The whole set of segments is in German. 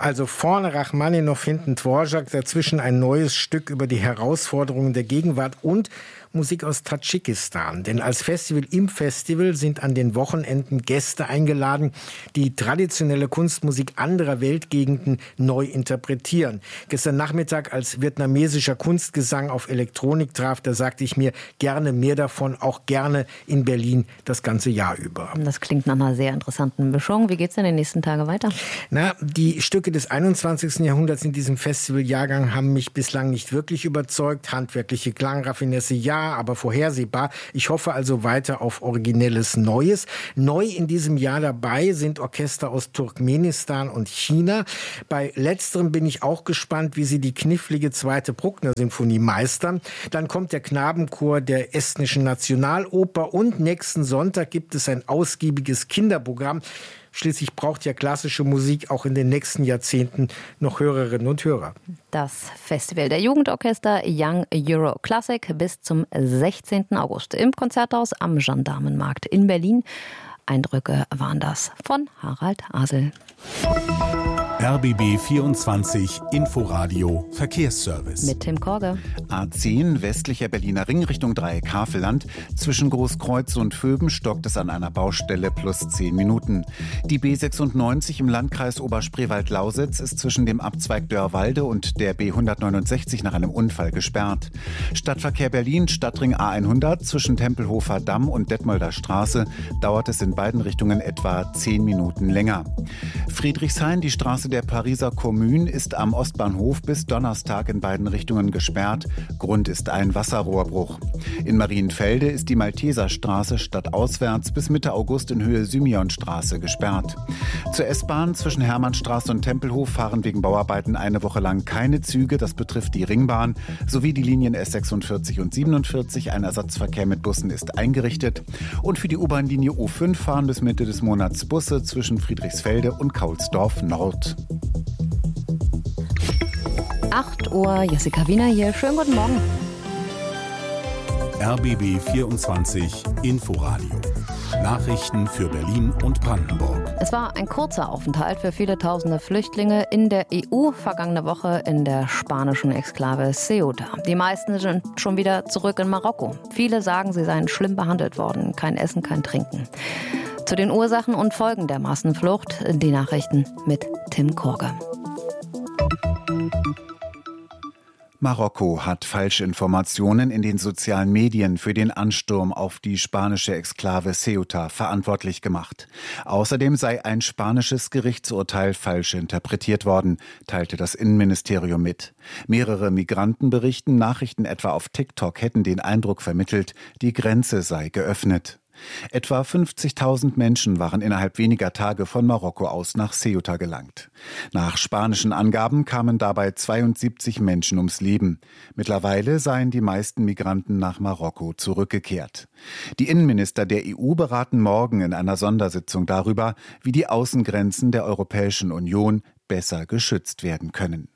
Also vorne Rachmaninow, hinten Dvorak, dazwischen ein neues Stück über die Herausforderungen der Gegenwart und Musik aus Tadschikistan. Denn als Festival im Festival sind an den Wochenenden Gäste eingeladen, die traditionelle Kunstmusik anderer Weltgegenden neu interpretieren. Gestern Nachmittag, als vietnamesischer Kunstgesang auf Elektronik traf, da sagte ich mir, gerne mehr davon, auch gerne in Berlin das ganze Jahr über. Das klingt nach einer sehr interessanten Mischung. Wie geht's denn in den nächsten Tagen weiter? Die Stücke des 21. Jahrhunderts in diesem Festivaljahrgang haben mich bislang nicht wirklich überzeugt. Handwerkliche Klangraffinesse ja, aber vorhersehbar. Ich hoffe also weiter auf originelles Neues. Neu in diesem Jahr dabei sind Orchester aus Turkmenistan und China. Bei letzterem bin ich auch gespannt, wie sie die knifflige zweite Bruckner-Sinfonie meistern. Dann kommt der Knabenchor der Estnischen Nationaloper und nächsten Sonntag gibt es ein ausgiebiges Kinderprogramm. Schließlich braucht ja klassische Musik auch in den nächsten Jahrzehnten noch Hörerinnen und Hörer. Das Festival der Jugendorchester Young Euro Classic bis zum 16. August im Konzerthaus am Gendarmenmarkt in Berlin. Eindrücke waren das von Harald Asel. RBB 24 Inforadio Verkehrsservice. Mit Tim Korge. A10 westlicher Berliner Ring Richtung Dreieck Havelland. Zwischen Großkreuz und Vöben stockt es an einer Baustelle plus 10 Minuten. Die B96 im Landkreis Oberspreewald-Lausitz ist zwischen dem Abzweig Dörrwalde und der B169 nach einem Unfall gesperrt. Stadtverkehr Berlin, Stadtring A100 zwischen Tempelhofer Damm und Detmolder Straße dauert es in beiden Richtungen etwa 10 Minuten länger. Friedrichshain, die Straße der Pariser Kommune, ist am Ostbahnhof bis Donnerstag in beiden Richtungen gesperrt. Grund ist ein Wasserrohrbruch. In Marienfelde ist die Malteserstraße stadtauswärts bis Mitte August in Höhe Symeonstraße gesperrt. Zur S-Bahn zwischen Hermannstraße und Tempelhof fahren wegen Bauarbeiten eine Woche lang keine Züge. Das betrifft die Ringbahn sowie die Linien S46 und 47. Ein Ersatzverkehr mit Bussen ist eingerichtet. Und für die U-Bahn-Linie U5 fahren bis Mitte des Monats Busse zwischen Friedrichsfelde und Kaulsdorf Nord. 8 Uhr, Jessica Wiener hier. Schönen guten Morgen. RBB 24 Inforadio. Nachrichten für Berlin und Brandenburg. Es war ein kurzer Aufenthalt für viele tausende Flüchtlinge in der EU vergangene Woche in der spanischen Exklave Ceuta. Die meisten sind schon wieder zurück in Marokko. Viele sagen, sie seien schlimm behandelt worden. Kein Essen, kein Trinken. Zu den Ursachen und Folgen der Massenflucht die Nachrichten mit Tim Korge. Marokko hat Falschinformationen in den sozialen Medien für den Ansturm auf die spanische Exklave Ceuta verantwortlich gemacht. Außerdem sei ein spanisches Gerichtsurteil falsch interpretiert worden, teilte das Innenministerium mit. Mehrere Migranten berichten, Nachrichten etwa auf TikTok hätten den Eindruck vermittelt, die Grenze sei geöffnet. Etwa 50.000 Menschen waren innerhalb weniger Tage von Marokko aus nach Ceuta gelangt. Nach spanischen Angaben kamen dabei 72 Menschen ums Leben. Mittlerweile seien die meisten Migranten nach Marokko zurückgekehrt. Die Innenminister der EU beraten morgen in einer Sondersitzung darüber, wie die Außengrenzen der Europäischen Union besser geschützt werden können.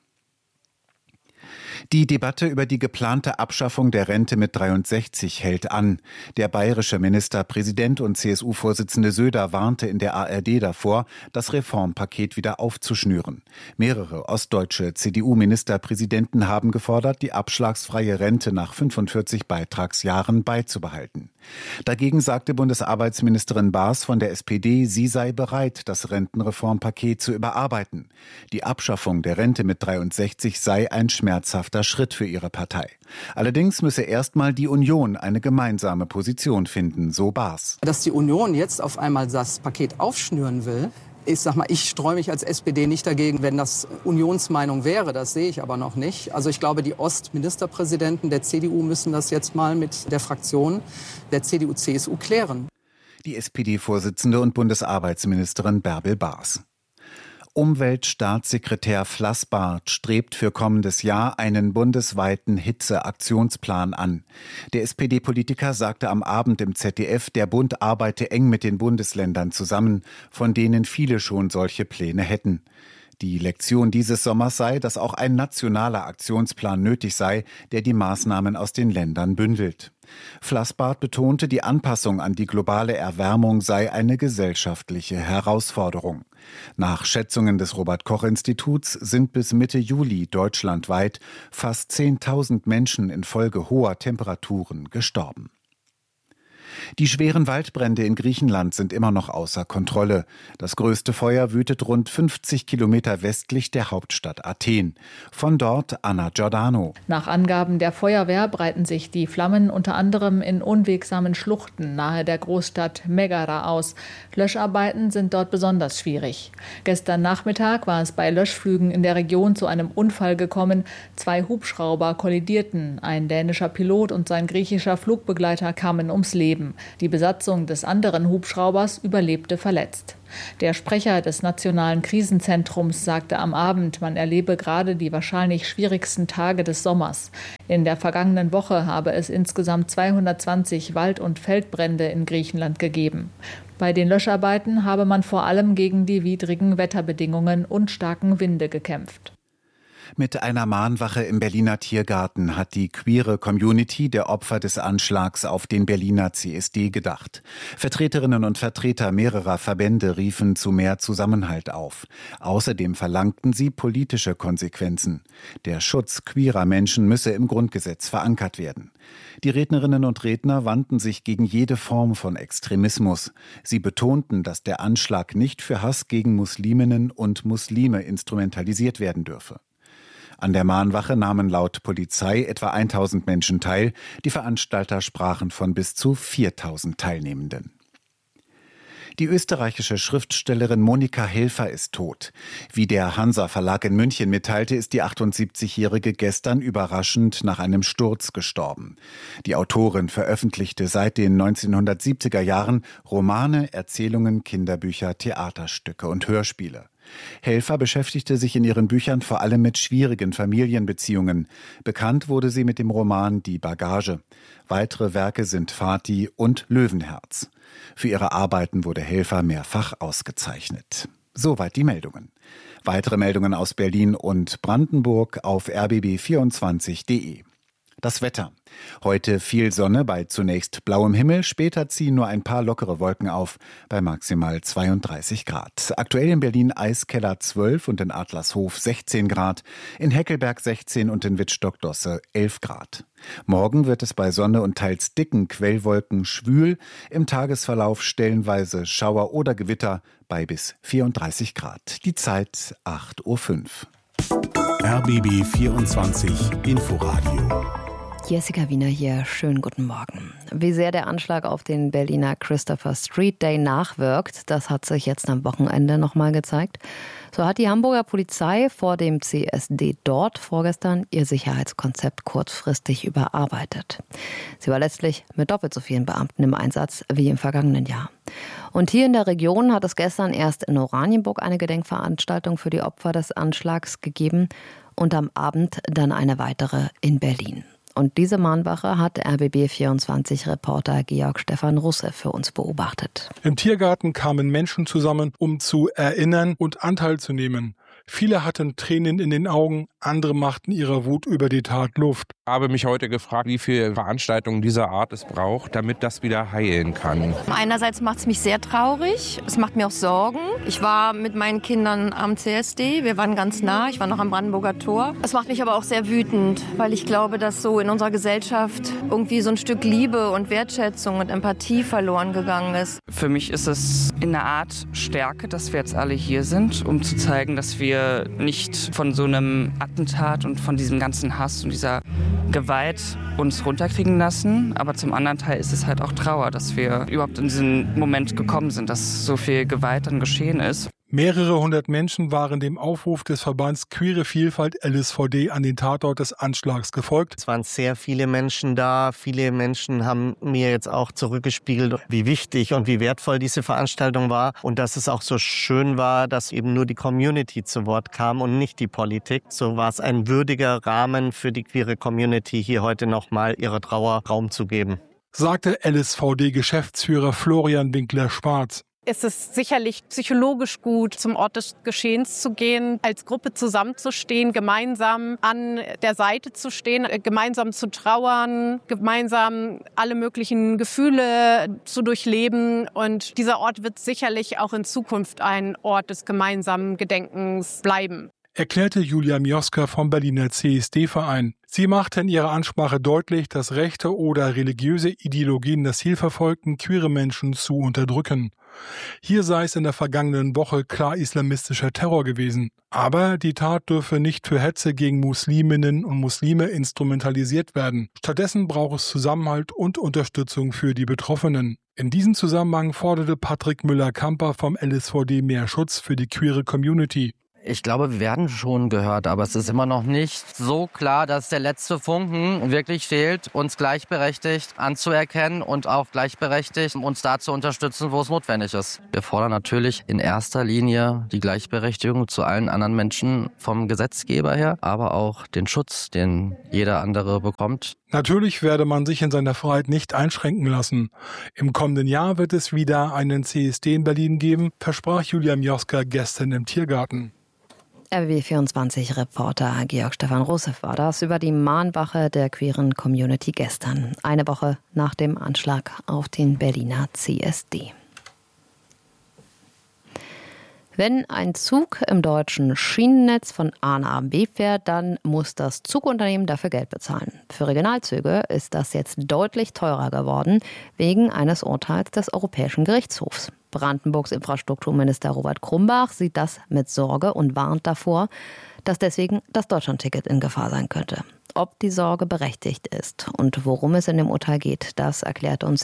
Die Debatte über die geplante Abschaffung der Rente mit 63 hält an. Der bayerische Ministerpräsident und CSU-Vorsitzende Söder warnte in der ARD davor, das Reformpaket wieder aufzuschnüren. Mehrere ostdeutsche CDU-Ministerpräsidenten haben gefordert, die abschlagsfreie Rente nach 45 Beitragsjahren beizubehalten. Dagegen sagte Bundesarbeitsministerin Baas von der SPD, sie sei bereit, das Rentenreformpaket zu überarbeiten. Die Abschaffung der Rente mit 63 sei ein schmerzhafter Schritt für ihre Partei. Allerdings müsse erstmal die Union eine gemeinsame Position finden, so Baas. Dass die Union jetzt auf einmal das Paket aufschnüren will, ich streue mich als SPD nicht dagegen, wenn das Unionsmeinung wäre. Das sehe ich aber noch nicht. Also ich glaube, die Ostministerpräsidenten der CDU müssen das jetzt mal mit der Fraktion der CDU-CSU klären. Die SPD-Vorsitzende und Bundesarbeitsministerin Bärbel Baas. Umweltstaatssekretär Flassbart strebt für kommendes Jahr einen bundesweiten Hitzeaktionsplan an. Der SPD-Politiker sagte am Abend im ZDF, der Bund arbeite eng mit den Bundesländern zusammen, von denen viele schon solche Pläne hätten. Die Lektion dieses Sommers sei, dass auch ein nationaler Aktionsplan nötig sei, der die Maßnahmen aus den Ländern bündelt. Flassbart betonte, die Anpassung an die globale Erwärmung sei eine gesellschaftliche Herausforderung. Nach Schätzungen des Robert-Koch-Instituts sind bis Mitte Juli deutschlandweit fast 10.000 Menschen infolge hoher Temperaturen gestorben. Die schweren Waldbrände in Griechenland sind immer noch außer Kontrolle. Das größte Feuer wütet rund 50 Kilometer westlich der Hauptstadt Athen. Von dort Anna Giordano. Nach Angaben der Feuerwehr breiten sich die Flammen unter anderem in unwegsamen Schluchten nahe der Großstadt Megara aus. Löscharbeiten sind dort besonders schwierig. Gestern Nachmittag war es bei Löschflügen in der Region zu einem Unfall gekommen. 2 Hubschrauber kollidierten. Ein dänischer Pilot und sein griechischer Flugbegleiter kamen ums Leben. Die Besatzung des anderen Hubschraubers überlebte verletzt. Der Sprecher des Nationalen Krisenzentrums sagte am Abend, man erlebe gerade die wahrscheinlich schwierigsten Tage des Sommers. In der vergangenen Woche habe es insgesamt 220 Wald- und Feldbrände in Griechenland gegeben. Bei den Löscharbeiten habe man vor allem gegen die widrigen Wetterbedingungen und starken Winde gekämpft. Mit einer Mahnwache im Berliner Tiergarten hat die queere Community der Opfer des Anschlags auf den Berliner CSD gedacht. Vertreterinnen und Vertreter mehrerer Verbände riefen zu mehr Zusammenhalt auf. Außerdem verlangten sie politische Konsequenzen. Der Schutz queerer Menschen müsse im Grundgesetz verankert werden. Die Rednerinnen und Redner wandten sich gegen jede Form von Extremismus. Sie betonten, dass der Anschlag nicht für Hass gegen Musliminnen und Muslime instrumentalisiert werden dürfe. An der Mahnwache nahmen laut Polizei etwa 1.000 Menschen teil. Die Veranstalter sprachen von bis zu 4.000 Teilnehmenden. Die österreichische Schriftstellerin Monika Helfer ist tot. Wie der Hansa Verlag in München mitteilte, ist die 78-Jährige gestern überraschend nach einem Sturz gestorben. Die Autorin veröffentlichte seit den 1970er Jahren Romane, Erzählungen, Kinderbücher, Theaterstücke und Hörspiele. Helfer beschäftigte sich in ihren Büchern vor allem mit schwierigen Familienbeziehungen. Bekannt wurde sie mit dem Roman Die Bagage. Weitere Werke sind Vati und Löwenherz. Für ihre Arbeiten wurde Helfer mehrfach ausgezeichnet. Soweit die Meldungen. Weitere Meldungen aus Berlin und Brandenburg auf rbb24.de. Das Wetter. Heute viel Sonne bei zunächst blauem Himmel, später ziehen nur ein paar lockere Wolken auf bei maximal 32 Grad. Aktuell in Berlin Eiskeller 12 und in Adlershof 16 Grad, in Heckelberg 16 und in Wittstock-Dosse 11 Grad. Morgen wird es bei Sonne und teils dicken Quellwolken schwül, im Tagesverlauf stellenweise Schauer oder Gewitter bei bis 34 Grad. Die Zeit 8:05 Uhr. RBB 24 Inforadio. Jessica Wiener hier, schönen guten Morgen. Wie sehr der Anschlag auf den Berliner Christopher Street Day nachwirkt, das hat sich jetzt am Wochenende nochmal gezeigt. So hat die Hamburger Polizei vor dem CSD dort vorgestern ihr Sicherheitskonzept kurzfristig überarbeitet. Sie war letztlich mit doppelt so vielen Beamten im Einsatz wie im vergangenen Jahr. Und hier in der Region hat es gestern erst in Oranienburg eine Gedenkveranstaltung für die Opfer des Anschlags gegeben und am Abend dann eine weitere in Berlin. Und diese Mahnwache hat RBB24-Reporter Georg Stefan Russe für uns beobachtet. Im Tiergarten kamen Menschen zusammen, um zu erinnern und Anteil zu nehmen. Viele hatten Tränen in den Augen, andere machten ihrer Wut über die Tat Luft. Ich habe mich heute gefragt, wie viele Veranstaltungen dieser Art es braucht, damit das wieder heilen kann. Einerseits macht es mich sehr traurig, es macht mir auch Sorgen. Ich war mit meinen Kindern am CSD, wir waren ganz nah, ich war noch am Brandenburger Tor. Es macht mich aber auch sehr wütend, weil ich glaube, dass so in unserer Gesellschaft irgendwie so ein Stück Liebe und Wertschätzung und Empathie verloren gegangen ist. Für mich ist es in einer Art Stärke, dass wir jetzt alle hier sind, um zu zeigen, dass wir nicht von so einem Attentat und von diesem ganzen Hass und dieser Gewalt uns runterkriegen lassen. Aber zum anderen Teil ist es halt auch Trauer, dass wir überhaupt in diesen Moment gekommen sind, dass so viel Gewalt dann geschehen ist. Mehrere hundert Menschen waren dem Aufruf des Verbands Queere Vielfalt LSVD an den Tatort des Anschlags gefolgt. Es waren sehr viele Menschen da. Viele Menschen haben mir jetzt auch zurückgespiegelt, wie wichtig und wie wertvoll diese Veranstaltung war. Und dass es auch so schön war, dass eben nur die Community zu Wort kam und nicht die Politik. So war es ein würdiger Rahmen für die queere Community, hier heute nochmal ihrer Trauer Raum zu geben. Sagte LSVD-Geschäftsführer Florian Winkler-Schwarz. ist es sicherlich psychologisch gut, zum Ort des Geschehens zu gehen, als Gruppe zusammenzustehen, gemeinsam an der Seite zu stehen, gemeinsam zu trauern, gemeinsam alle möglichen Gefühle zu durchleben. Und dieser Ort wird sicherlich auch in Zukunft ein Ort des gemeinsamen Gedenkens bleiben. Erklärte Julia Mioska vom Berliner CSD-Verein. Sie machte in ihrer Ansprache deutlich, dass rechte oder religiöse Ideologien das Ziel verfolgten, queere Menschen zu unterdrücken. Hier sei es in der vergangenen Woche klar islamistischer Terror gewesen. Aber die Tat dürfe nicht für Hetze gegen Musliminnen und Muslime instrumentalisiert werden. Stattdessen braucht es Zusammenhalt und Unterstützung für die Betroffenen. In diesem Zusammenhang forderte Patrick Müller-Kamper vom LSVD mehr Schutz für die queere Community. Ich glaube, wir werden schon gehört, aber es ist immer noch nicht so klar, dass der letzte Funken wirklich fehlt, uns gleichberechtigt anzuerkennen und auch gleichberechtigt uns da zu unterstützen, wo es notwendig ist. Wir fordern natürlich in erster Linie die Gleichberechtigung zu allen anderen Menschen vom Gesetzgeber her, aber auch den Schutz, den jeder andere bekommt. Natürlich werde man sich in seiner Freiheit nicht einschränken lassen. Im kommenden Jahr wird es wieder einen CSD in Berlin geben, versprach Julia Mioska gestern im Tiergarten. RBB24-Reporter Georg-Stefan Rusev war das über die Mahnwache der queeren Community gestern, eine Woche nach dem Anschlag auf den Berliner CSD. Wenn ein Zug im deutschen Schienennetz von A nach B fährt, dann muss das Zugunternehmen dafür Geld bezahlen. Für Regionalzüge ist das jetzt deutlich teurer geworden, wegen eines Urteils des Europäischen Gerichtshofs. Brandenburgs Infrastrukturminister Robert Krumbach sieht das mit Sorge und warnt davor, dass deswegen das Deutschlandticket in Gefahr sein könnte. Ob die Sorge berechtigt ist und worum es in dem Urteil geht, das erklärt uns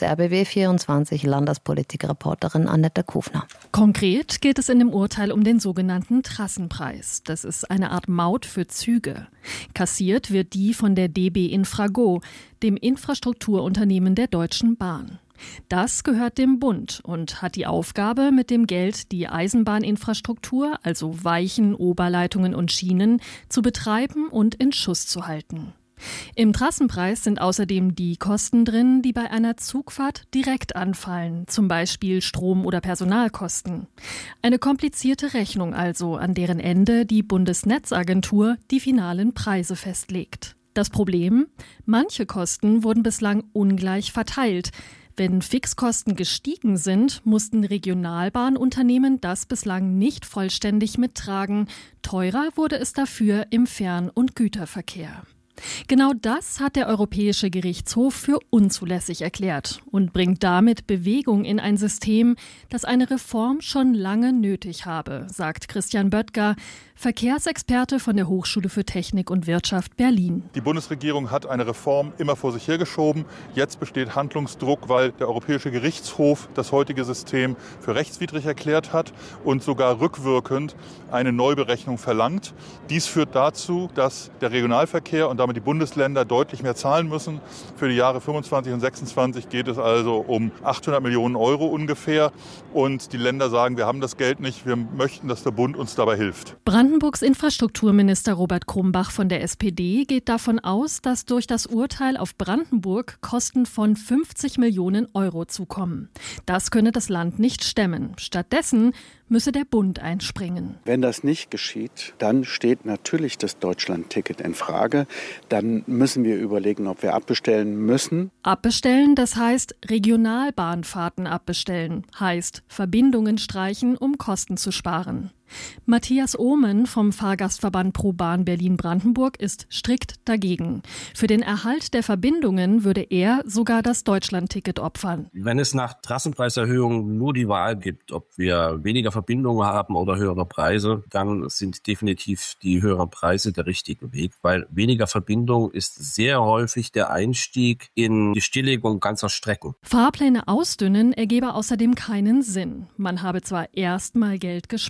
RBB24 Landespolitikreporterin Annette Kufner. Konkret geht es in dem Urteil um den sogenannten Trassenpreis. Das ist eine Art Maut für Züge. Kassiert wird die von der DB Infrago, dem Infrastrukturunternehmen der Deutschen Bahn. Das gehört dem Bund und hat die Aufgabe, mit dem Geld die Eisenbahninfrastruktur, also Weichen, Oberleitungen und Schienen, zu betreiben und in Schuss zu halten. Im Trassenpreis sind außerdem die Kosten drin, die bei einer Zugfahrt direkt anfallen, zum Beispiel Strom- oder Personalkosten. Eine komplizierte Rechnung also, an deren Ende die Bundesnetzagentur die finalen Preise festlegt. Das Problem? Manche Kosten wurden bislang ungleich verteilt. Wenn Fixkosten gestiegen sind, mussten Regionalbahnunternehmen das bislang nicht vollständig mittragen. Teurer wurde es dafür im Fern- und Güterverkehr. Genau das hat der Europäische Gerichtshof für unzulässig erklärt und bringt damit Bewegung in ein System, das eine Reform schon lange nötig habe, sagt Christian Böttger, Verkehrsexperte von der Hochschule für Technik und Wirtschaft Berlin. Die Bundesregierung hat eine Reform immer vor sich hergeschoben. Jetzt besteht Handlungsdruck, weil der Europäische Gerichtshof das heutige System für rechtswidrig erklärt hat und sogar rückwirkend eine Neuberechnung verlangt. Dies führt dazu, dass der Regionalverkehr und damit die Bundesländer deutlich mehr zahlen müssen. Für die Jahre 25 und 26 geht es also um 800 Millionen Euro ungefähr. Und die Länder sagen, wir haben das Geld nicht, wir möchten, dass der Bund uns dabei hilft. Brandenburgs Infrastrukturminister Robert Krumbach von der SPD geht davon aus, dass durch das Urteil auf Brandenburg Kosten von 50 Millionen Euro zukommen. Das könne das Land nicht stemmen. Stattdessen müsse der Bund einspringen. Wenn das nicht geschieht, dann steht natürlich das Deutschlandticket in Frage. Dann müssen wir überlegen, ob wir abbestellen müssen. Abbestellen, das heißt Regionalbahnfahrten abbestellen, heißt Verbindungen streichen, um Kosten zu sparen. Matthias Ohmen vom Fahrgastverband ProBahn Berlin-Brandenburg ist strikt dagegen. Für den Erhalt der Verbindungen würde er sogar das Deutschlandticket opfern. Wenn es nach Trassenpreiserhöhungen nur die Wahl gibt, ob wir weniger Verbindungen haben oder höhere Preise, dann sind definitiv die höheren Preise der richtige Weg, weil weniger Verbindung ist sehr häufig der Einstieg in die Stilllegung ganzer Strecken. Fahrpläne ausdünnen ergebe außerdem keinen Sinn. Man habe zwar erstmal Geld gespart,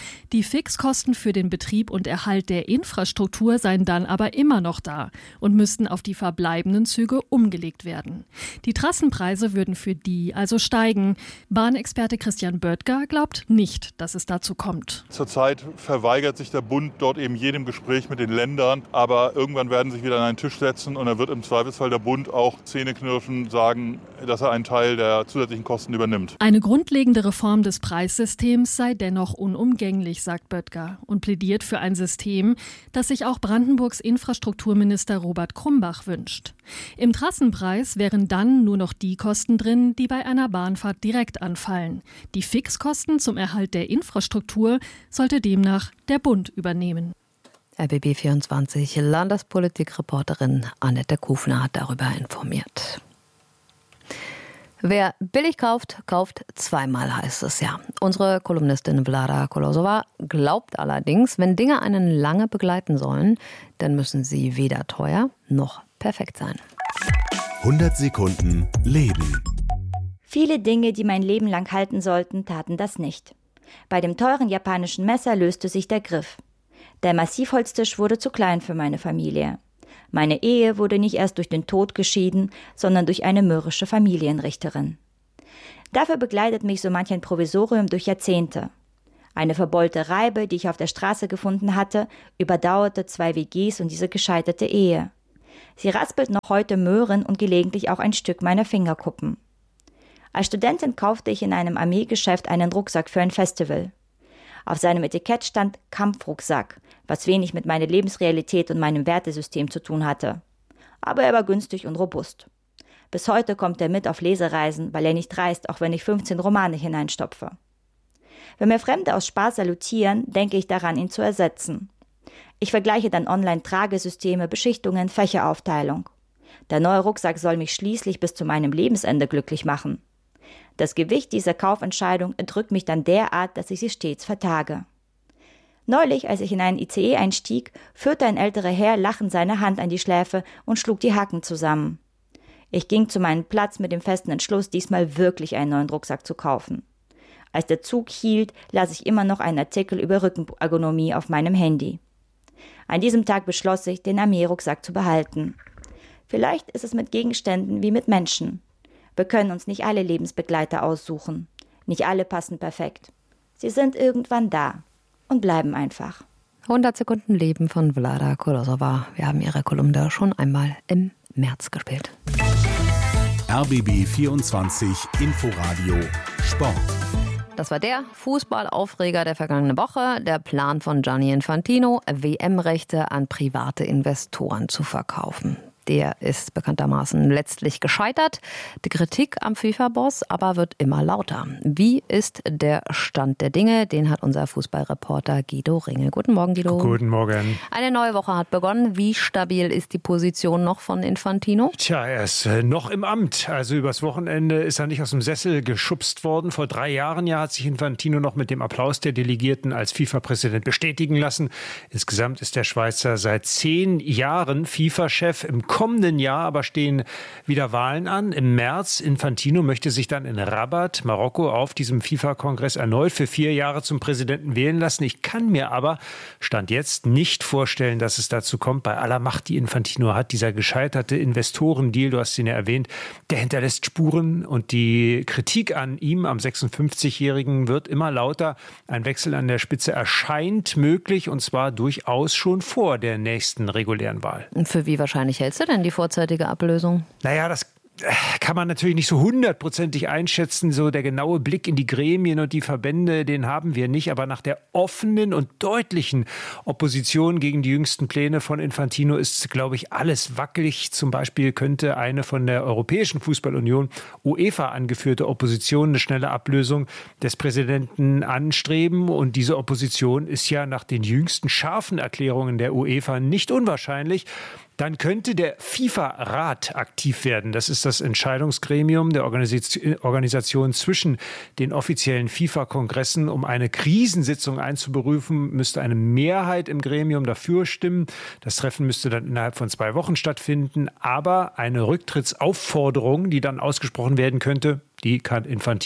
Die Fixkosten für den Betrieb und Erhalt der Infrastruktur seien dann aber immer noch da und müssten auf die verbleibenden Züge umgelegt werden. Die Trassenpreise würden für die also steigen. Bahnexperte Christian Böttger glaubt nicht, dass es dazu kommt. Zurzeit verweigert sich der Bund dort eben jedem Gespräch mit den Ländern, aber irgendwann werden sich wieder an einen Tisch setzen und dann wird im Zweifelsfall der Bund auch zähneknirschend sagen, dass er einen Teil der zusätzlichen Kosten übernimmt. Eine grundlegende Reform des Preissystems sei dennoch unumgänglich, sagt Böttger und plädiert für ein System, das sich auch Brandenburgs Infrastrukturminister Robert Krumbach wünscht. Im Trassenpreis wären dann nur noch die Kosten drin, die bei einer Bahnfahrt direkt anfallen. Die Fixkosten zum Erhalt der Infrastruktur sollte demnach der Bund übernehmen. RBB24 Landespolitikreporterin Annette Kufner hat darüber informiert. Wer billig kauft, kauft zweimal, heißt es ja. Unsere Kolumnistin Vlada Kolosova glaubt allerdings, wenn Dinge einen lange begleiten sollen, dann müssen sie weder teuer noch perfekt sein. 100 Sekunden Leben. Viele Dinge, die mein Leben lang halten sollten, taten das nicht. Bei dem teuren japanischen Messer löste sich der Griff. Der Massivholztisch wurde zu klein für meine Familie. Meine Ehe wurde nicht erst durch den Tod geschieden, sondern durch eine mürrische Familienrichterin. Dafür begleitet mich so manch ein Provisorium durch Jahrzehnte. Eine verbeulte Reibe, die ich auf der Straße gefunden hatte, überdauerte 2 WGs und diese gescheiterte Ehe. Sie raspelt noch heute Möhren und gelegentlich auch ein Stück meiner Fingerkuppen. Als Studentin kaufte ich in einem Armeegeschäft einen Rucksack für ein Festival. Auf seinem Etikett stand Kampfrucksack, was wenig mit meiner Lebensrealität und meinem Wertesystem zu tun hatte. Aber er war günstig und robust. Bis heute kommt er mit auf Lesereisen, weil er nicht reißt, auch wenn ich 15 Romane hineinstopfe. Wenn mir Fremde aus Spaß salutieren, denke ich daran, ihn zu ersetzen. Ich vergleiche dann online Tragesysteme, Beschichtungen, Fächeraufteilung. Der neue Rucksack soll mich schließlich bis zu meinem Lebensende glücklich machen. Das Gewicht dieser Kaufentscheidung erdrückt mich dann derart, dass ich sie stets vertage. Neulich, als ich in einen ICE einstieg, führte ein älterer Herr lachend seine Hand an die Schläfe und schlug die Hacken zusammen. Ich ging zu meinem Platz mit dem festen Entschluss, diesmal wirklich einen neuen Rucksack zu kaufen. Als der Zug hielt, las ich immer noch einen Artikel über Rückenergonomie auf meinem Handy. An diesem Tag beschloss ich, den Armeerucksack zu behalten. Vielleicht ist es mit Gegenständen wie mit Menschen. Wir können uns nicht alle Lebensbegleiter aussuchen. Nicht alle passen perfekt. Sie sind irgendwann da und bleiben einfach. 100 Sekunden Leben von Vlada Kolosova. Wir haben ihre Kolumne schon einmal im März gespielt. RBB 24 Inforadio Sport. Das war der Fußballaufreger der vergangenen Woche. Der Plan von Gianni Infantino, WM-Rechte an private Investoren zu verkaufen. Der ist bekanntermaßen letztlich gescheitert. Die Kritik am FIFA-Boss aber wird immer lauter. Wie ist der Stand der Dinge? Den hat unser Fußballreporter Guido Ringel. Guten Morgen, Guido. Guten Morgen. Eine neue Woche hat begonnen. Wie stabil ist die Position noch von Infantino? Tja, er ist noch im Amt. Also übers Wochenende ist er nicht aus dem Sessel geschubst worden. Vor 3 Jahren hat sich Infantino noch mit dem Applaus der Delegierten als FIFA-Präsident bestätigen lassen. Insgesamt ist der Schweizer seit 10 Jahren FIFA-Chef. Im kommenden Jahr aber stehen wieder Wahlen an. Im März. Infantino möchte sich dann in Rabat, Marokko, auf diesem FIFA-Kongress erneut für 4 Jahre zum Präsidenten wählen lassen. Ich kann mir aber, Stand jetzt, nicht vorstellen, dass es dazu kommt. Bei aller Macht, die Infantino hat, dieser gescheiterte Investorendeal, du hast ihn ja erwähnt, der hinterlässt Spuren und die Kritik an ihm, am 56-Jährigen, wird immer lauter. Ein Wechsel an der Spitze erscheint möglich und zwar durchaus schon vor der nächsten regulären Wahl. Für wie wahrscheinlich hältst du denn die vorzeitige Ablösung? Naja, das kann man natürlich nicht so 100%ig einschätzen. So der genaue Blick in die Gremien und die Verbände, den haben wir nicht. Aber nach der offenen und deutlichen Opposition gegen die jüngsten Pläne von Infantino ist, glaube ich, alles wackelig. Zum Beispiel könnte eine von der Europäischen Fußballunion, UEFA, angeführte Opposition eine schnelle Ablösung des Präsidenten anstreben. Und diese Opposition ist ja nach den jüngsten scharfen Erklärungen der UEFA nicht unwahrscheinlich. Dann könnte der FIFA-Rat aktiv werden. Das ist das Entscheidungsgremium der Organisation zwischen den offiziellen FIFA-Kongressen. Um eine Krisensitzung einzuberufen, müsste eine Mehrheit im Gremium dafür stimmen. Das Treffen müsste dann innerhalb von 2 Wochen stattfinden. Aber eine Rücktrittsaufforderung, die dann ausgesprochen werden könnte, die kann Infantino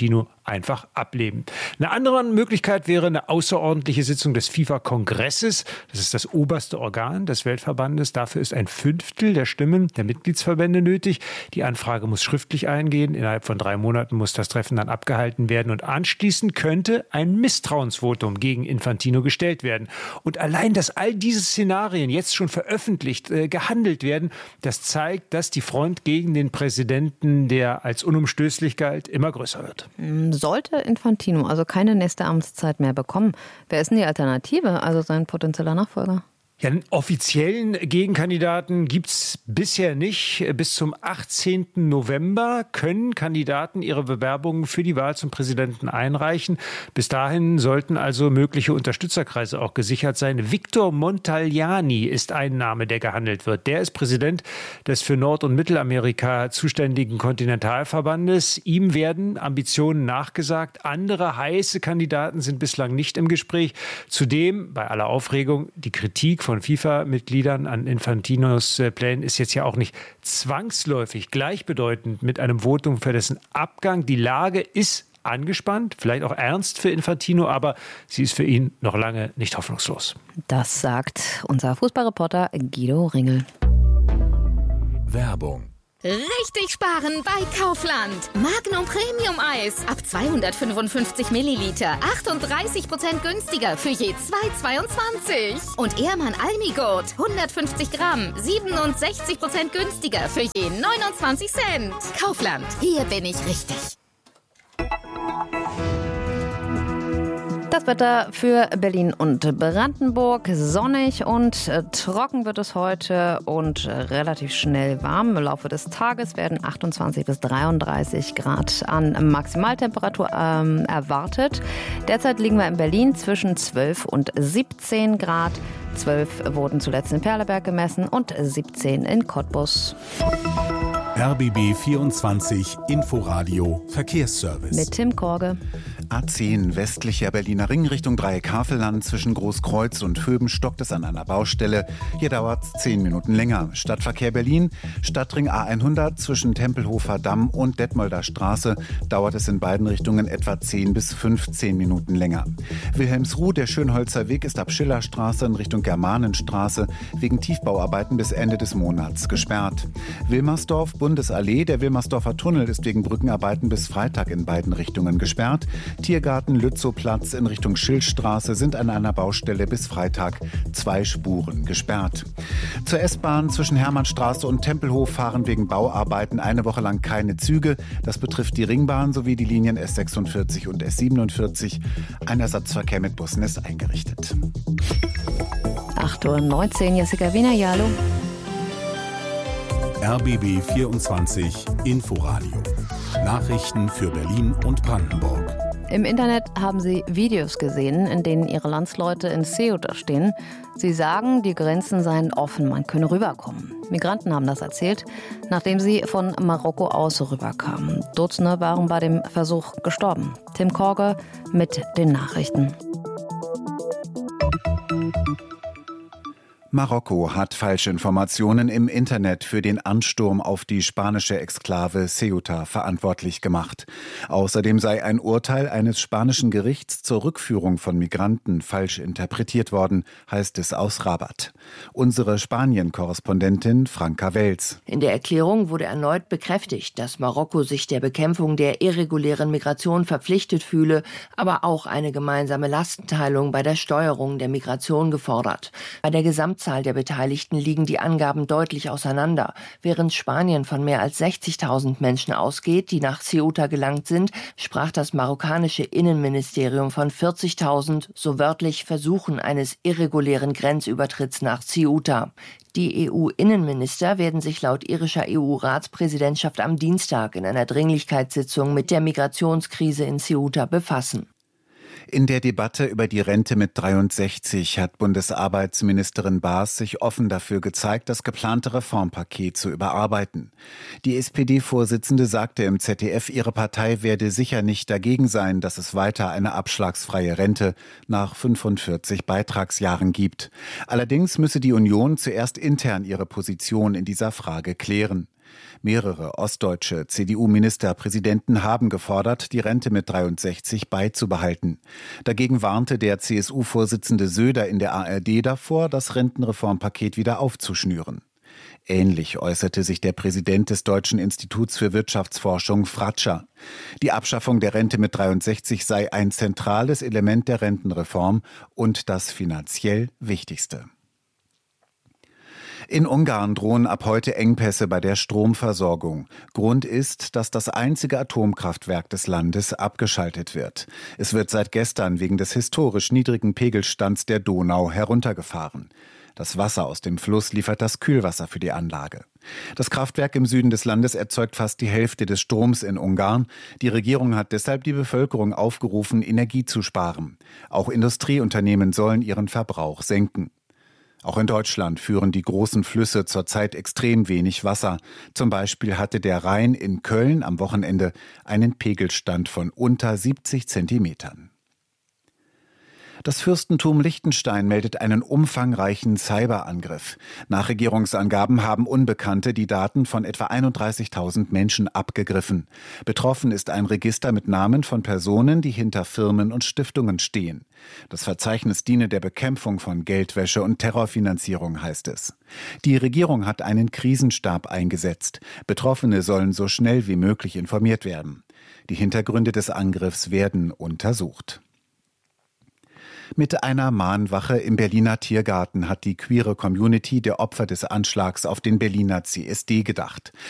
einfach ablehnen. Eine andere Möglichkeit wäre eine außerordentliche Sitzung des FIFA-Kongresses. Das ist das oberste Organ des Weltverbandes. Dafür ist 1/5 der Stimmen der Mitgliedsverbände nötig. Die Anfrage muss schriftlich eingehen. Innerhalb von 3 Monaten muss das Treffen dann abgehalten werden. Und anschließend könnte ein Misstrauensvotum gegen Infantino gestellt werden. Und allein, dass all diese Szenarien jetzt schon veröffentlicht, gehandelt werden, das zeigt, dass die Front gegen den Präsidenten, der als unumstößlich galt, immer größer wird. Sollte Infantino also keine nächste Amtszeit mehr bekommen, wer ist denn die Alternative, also sein potenzieller Nachfolger? Ja, einen offiziellen Gegenkandidaten gibt es bisher nicht. Bis zum 18. November können Kandidaten ihre Bewerbungen für die Wahl zum Präsidenten einreichen. Bis dahin sollten also mögliche Unterstützerkreise auch gesichert sein. Victor Montagliani ist ein Name, der gehandelt wird. Der ist Präsident des für Nord- und Mittelamerika zuständigen Kontinentalverbandes. Ihm werden Ambitionen nachgesagt. Andere heiße Kandidaten sind bislang nicht im Gespräch. Zudem, bei aller Aufregung, die Kritik von FIFA-Mitgliedern an Infantinos Plänen ist jetzt ja auch nicht zwangsläufig gleichbedeutend mit einem Votum für dessen Abgang. Die Lage ist angespannt, vielleicht auch ernst für Infantino, aber sie ist für ihn noch lange nicht hoffnungslos. Das sagt unser Fußballreporter Guido Ringel. Werbung. Richtig sparen bei Kaufland. Magnum Premium Eis ab 255 Milliliter. 38% günstiger für je 2,22. Und Ehrmann Almigurt 150 Gramm. 67% günstiger für je 29 Cent. Kaufland, hier bin ich richtig. Das Wetter für Berlin und Brandenburg. Sonnig und trocken wird es heute und relativ schnell warm. Im Laufe des Tages werden 28 bis 33 Grad an Maximaltemperatur erwartet. Derzeit liegen wir in Berlin zwischen 12 und 17 Grad. 12 wurden zuletzt in Perleberg gemessen und 17 in Cottbus. RBB 24 Inforadio Verkehrsservice. Mit Tim Korge. A10 westlicher Berliner Ring Richtung Dreieck-Havelland zwischen Großkreuz und Höben stockt es an einer Baustelle. Hier dauert es 10 Minuten länger. Stadtverkehr Berlin, Stadtring A100 zwischen Tempelhofer Damm und Detmolder Straße dauert es in beiden Richtungen etwa 10 bis 15 Minuten länger. Wilhelmsruh, der Schönholzer Weg ist ab Schillerstraße in Richtung Germanenstraße wegen Tiefbauarbeiten bis Ende des Monats gesperrt. Wilmersdorf, Bundesallee, der Wilmersdorfer Tunnel ist wegen Brückenarbeiten bis Freitag in beiden Richtungen gesperrt. Tiergarten Lützowplatz in Richtung Schillstraße sind an einer Baustelle bis Freitag 2 Spuren gesperrt. Zur S-Bahn zwischen Hermannstraße und Tempelhof fahren wegen Bauarbeiten eine Woche lang keine Züge. Das betrifft die Ringbahn sowie die Linien S46 und S47. Ein Ersatzverkehr mit Bussen ist eingerichtet. 8:19 Uhr, Jessica Wiener, Jalo. RBB 24 Inforadio. Nachrichten für Berlin und Brandenburg. Im Internet haben Sie Videos gesehen, in denen Ihre Landsleute in Ceuta stehen. Sie sagen, die Grenzen seien offen, man könne rüberkommen. Migranten haben das erzählt, nachdem sie von Marokko aus rüberkamen. Dutzende waren bei dem Versuch gestorben. Tim Korge mit den Nachrichten. Marokko hat Falschinformationen im Internet für den Ansturm auf die spanische Exklave Ceuta verantwortlich gemacht. Außerdem sei ein Urteil eines spanischen Gerichts zur Rückführung von Migranten falsch interpretiert worden, heißt es aus Rabat. Unsere Spanien-Korrespondentin Franka Wels. In der Erklärung wurde erneut bekräftigt, dass Marokko sich der Bekämpfung der irregulären Migration verpflichtet fühle, aber auch eine gemeinsame Lastenteilung bei der Steuerung der Migration gefordert. Bei der Gesamtzahl der Beteiligten liegen die Angaben deutlich auseinander. Während Spanien von mehr als 60.000 Menschen ausgeht, die nach Ceuta gelangt sind, sprach das marokkanische Innenministerium von 40.000, so wörtlich Versuchen eines irregulären Grenzübertritts nach Ceuta. Die EU-Innenminister werden sich laut irischer EU-Ratspräsidentschaft am Dienstag in einer Dringlichkeitssitzung mit der Migrationskrise in Ceuta befassen. In der Debatte über die Rente mit 63 hat Bundesarbeitsministerin Baas sich offen dafür gezeigt, das geplante Reformpaket zu überarbeiten. Die SPD-Vorsitzende sagte im ZDF, ihre Partei werde sicher nicht dagegen sein, dass es weiter eine abschlagsfreie Rente nach 45 Beitragsjahren gibt. Allerdings müsse die Union zuerst intern ihre Position in dieser Frage klären. Mehrere ostdeutsche CDU-Ministerpräsidenten haben gefordert, die Rente mit 63 beizubehalten. Dagegen warnte der CSU-Vorsitzende Söder in der ARD davor, das Rentenreformpaket wieder aufzuschnüren. Ähnlich äußerte sich der Präsident des Deutschen Instituts für Wirtschaftsforschung, Fratscher. Die Abschaffung der Rente mit 63 sei ein zentrales Element der Rentenreform und das finanziell wichtigste. In Ungarn drohen ab heute Engpässe bei der Stromversorgung. Grund ist, dass das einzige Atomkraftwerk des Landes abgeschaltet wird. Es wird seit gestern wegen des historisch niedrigen Pegelstands der Donau heruntergefahren. Das Wasser aus dem Fluss liefert das Kühlwasser für die Anlage. Das Kraftwerk im Süden des Landes erzeugt fast die Hälfte des Stroms in Ungarn. Die Regierung hat deshalb die Bevölkerung aufgerufen, Energie zu sparen. Auch Industrieunternehmen sollen ihren Verbrauch senken. Auch in Deutschland führen die großen Flüsse zurzeit extrem wenig Wasser. Zum Beispiel hatte der Rhein in Köln am Wochenende einen Pegelstand von unter 70 Zentimetern. Das Fürstentum Liechtenstein meldet einen umfangreichen Cyberangriff. Nach Regierungsangaben haben Unbekannte die Daten von etwa 31.000 Menschen abgegriffen. Betroffen ist ein Register mit Namen von Personen, die hinter Firmen und Stiftungen stehen. Das Verzeichnis diene der Bekämpfung von Geldwäsche und Terrorfinanzierung, heißt es. Die Regierung hat einen Krisenstab eingesetzt. Betroffene sollen so schnell wie möglich informiert werden. Die Hintergründe des Angriffs werden untersucht. Mit einer Mahnwache im Berliner Tiergarten hat die queere Community der Opfer des Anschlags auf den Berliner CSD gedacht.